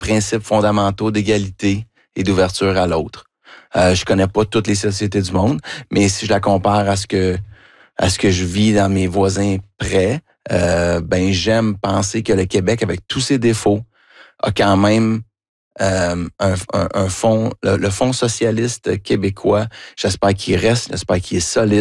principes fondamentaux d'égalité et d'ouverture à l'autre. Je connais pas toutes les sociétés du monde, mais si je la compare à ce que je vis dans mes voisins près, j'aime penser que le Québec, avec tous ses défauts, a quand même un fonds, le fonds socialiste québécois. J'espère qu'il reste, j'espère qu'il est solide.